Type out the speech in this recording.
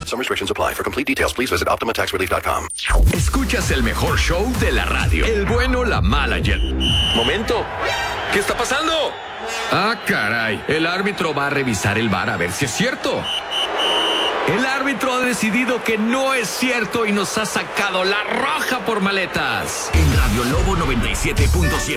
Some restrictions apply. For complete details, please visit OptimaTaxRelief.com. Escuchas el mejor show de la radio. El bueno, la mala y el... ¡Momento! ¿Qué está pasando? Ah, caray. El árbitro va a revisar el VAR a ver si es cierto. El árbitro ha decidido que no es cierto y nos ha sacado la roja por maletas. En Radio Lobo 97.7.